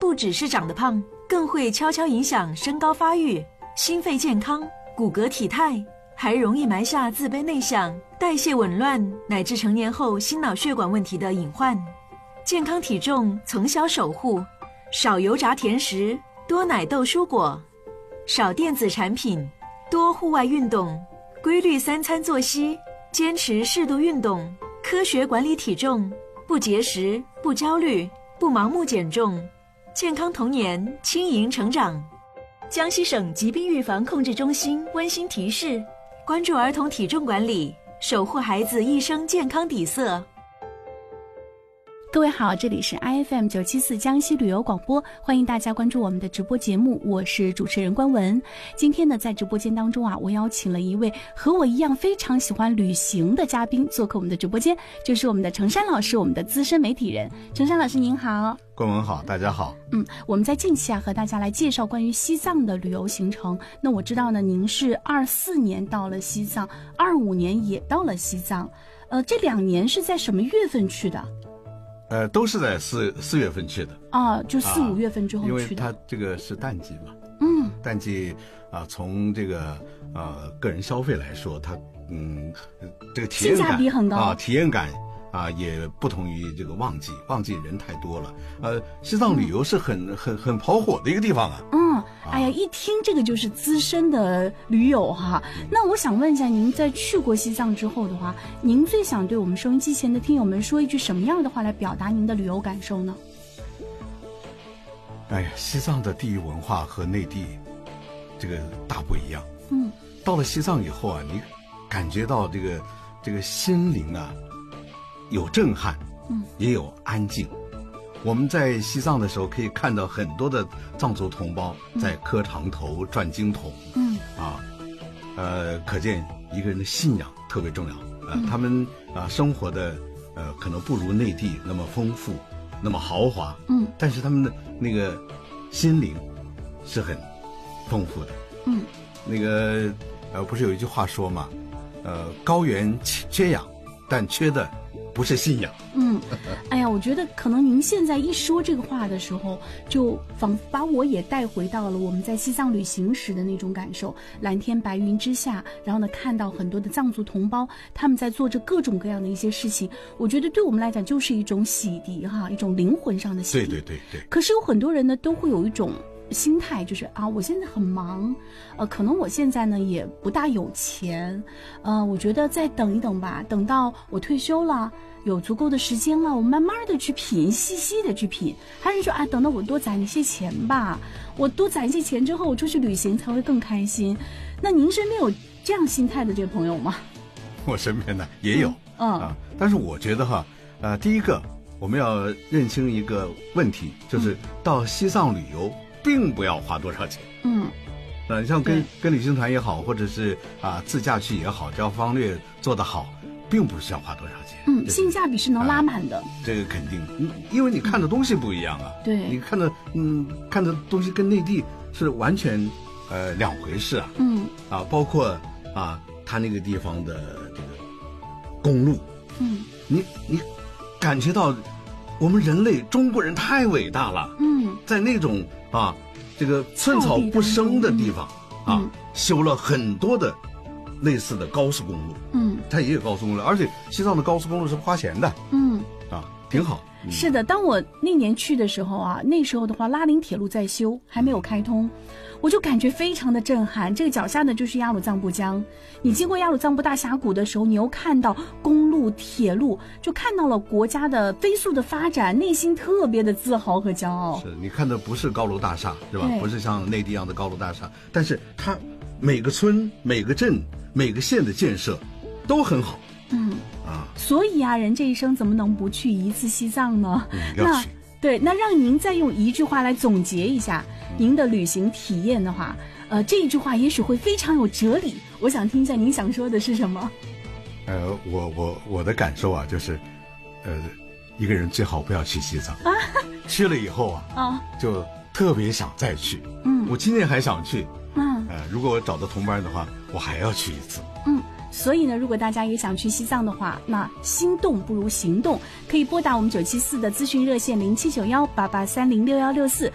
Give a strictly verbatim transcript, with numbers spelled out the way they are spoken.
不只是长得胖，更会悄悄影响身高发育、心肺健康、骨骼体态，还容易埋下自卑内向、代谢紊乱乃至成年后心脑血管问题的隐患。健康体重从小守护，少油炸甜食，多奶豆蔬果，少电子产品，多户外运动，规律三餐作息，坚持适度运动，科学管理体重，不节食，不焦虑，不盲目减重，健康童年，轻盈成长。江西省疾病预防控制中心温馨提示：关注儿童体重管理，守护孩子一生健康底色。 各位好，这里是 I F M 九七四江西旅游广播，欢迎大家关注我们的直播节目，我是主持人关文。今天呢，在直播间当中啊，我邀请了一位和我一样非常喜欢旅行的嘉宾做客我们的直播间，就是我们的程山老师，我们的资深媒体人。程山老师您好。 关文好，大家好。 嗯，我们在近期啊和大家来介绍关于西藏的旅游行程。那我知道呢，您是二四年到了西藏，二五年也到了西藏，呃，这两年是在什么月份去的？ 呃，都是在四四月份去的啊，就四五月份之后去的， 因为它这个是淡季嘛。 嗯， 淡季啊，从这个呃个人消费来说，它嗯这个体验感性价比很高啊，体验感啊也不同于这个旺季，旺季人太多了。呃，西藏旅游是很、嗯、很很跑火的一个地方啊。 嗯，哎呀，一听这个就是资深的驴友哈。那我想问一下，您在去过西藏之后的话，您最想对我们收音机前的听友们说一句什么样的话来表达您的旅游感受呢？ 哎呀，西藏的地域文化和内地这个大不一样。 嗯， 到了西藏以后啊，你感觉到这个这个心灵啊有震撼， 嗯，也有安静。我们在西藏的时候可以看到很多的藏族同胞在磕长头、嗯、转经筒， 嗯啊，呃，可见一个人的信仰特别重要。呃，嗯、他们啊生活的呃可能不如内地那么丰富，那么豪华， 嗯， 但是他们的那个心灵是很丰富的， 嗯， 那个呃不是有一句话说嘛，呃，高原缺氧，但缺的不是信仰。 嗯，哎呀，我觉得可能您现在一说这个话的时候，就仿佛把我也带回到了我们在西藏旅行时的那种感受。蓝天白云之下，然后呢，看到很多的藏族同胞，他们在做着各种各样的一些事情。我觉得对我们来讲就是一种洗涤哈，一种灵魂上的洗涤。 对对对对。 可是有很多人呢，都会有一种心态，就是啊，我现在很忙，呃，可能我现在呢也不大有钱，呃，我觉得再等一等吧，等到我退休了，有足够的时间了，我慢慢的去品，细细的去品。还是说啊，等到我多攒一些钱吧，我多攒一些钱之后，我出去旅行才会更开心。那您身边有这样心态的这个朋友吗？ 我身边呢也有， 嗯， 嗯啊，但是我觉得哈，呃，第一个我们要认清一个问题，就是到西藏旅游并不要花多少钱。 嗯， 呃，像跟跟旅行团也好，或者是啊自驾去也好，只要方略做得好，并不是要花多少钱。 嗯，性价比是能拉满的。 啊、这个肯定，因为你看的东西不一样啊。 对， 你看的嗯看的东西跟内地是完全呃两回事啊。 嗯， 啊，包括啊他那个地方的这个公路， 嗯， 你你感觉到我们人类中国人太伟大了。 嗯， 在那种啊这个寸草不生的地方、嗯、啊、嗯、修了很多的类似的高速公路。 嗯， 它也有高速公路，而且西藏的高速公路是花钱的。 嗯， 啊，挺好。嗯、 是的，当我那年去的时候啊，那时候的话，拉林铁路在修，还没有开通，我就感觉非常的震撼。这个脚下的就是雅鲁藏布江，你经过雅鲁藏布大峡谷的时候，你又看到公路、铁路，就看到了国家的飞速的发展，内心特别的自豪和骄傲。 是你看的不是高楼大厦，是吧？不是像内地一样的高楼大厦，但是它每个村、每个镇、每个县的建设都很好。 嗯啊， 所以啊，人这一生怎么能不去一次西藏呢？ 嗯，要去。 对，那让您再用一句话来总结一下您的旅行体验的话，呃，这一句话也许会非常有哲理。我想听一下您想说的是什么？ 呃，我我我的感受啊，就是，呃，一个人最好不要去西藏， 啊、 去了以后啊， 啊， 就特别想再去。 嗯， 我今年还想去。 嗯， 呃，如果我找到同伴的话，我还要去一次。 嗯。所以呢，如果大家也想去西藏的话，那心动不如行动，可以拨打我们九七四的咨询热线零七九幺八八三零六幺六四。